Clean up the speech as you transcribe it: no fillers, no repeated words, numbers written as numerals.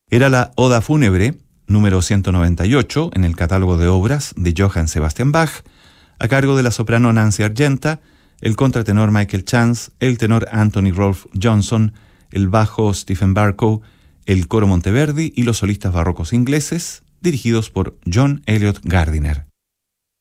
Era la Oda Fúnebre, número 198, en el catálogo de obras de Johann Sebastian Bach, a cargo de la soprano Nancy Argenta, el contratenor Michael Chance, el tenor Anthony Rolfe Johnson, el bajo Stephen Barkow, el coro Monteverdi y los solistas barrocos ingleses, dirigidos por John Eliot Gardiner.